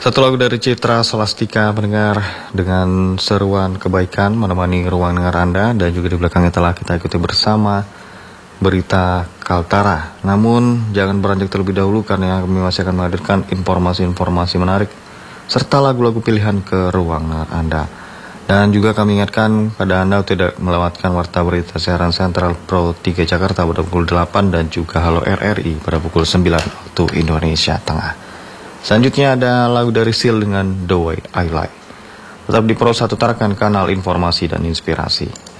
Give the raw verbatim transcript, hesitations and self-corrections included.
Satu lagu dari Citra Scholastika mendengar dengan seruan kebaikan menemani ruang dengar Anda, dan juga di belakangnya telah kita ikuti bersama berita Kaltara. Namun jangan beranjak terlebih dahulu karena kami masih akan menghadirkan informasi-informasi menarik serta lagu-lagu pilihan ke ruang dengar Anda. Dan juga kami ingatkan pada Anda tidak melewatkan warta berita siaran Sentral Pro tiga Jakarta pada pukul delapan dan juga Halo R R I pada pukul sembilan waktu Indonesia Tengah. Selanjutnya ada lagu dari Seal dengan The Way I Lie. Tetap di Pro satu Tarakan, kanal informasi dan inspirasi.